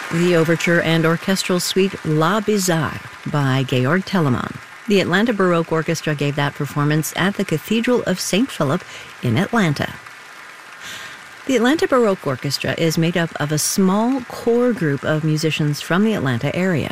The overture and orchestral suite La Bizarre by Georg Telemann. The Atlanta Baroque Orchestra gave that performance at the Cathedral of St. Philip in Atlanta. The Atlanta Baroque Orchestra is made up of a small core group of musicians from the Atlanta area.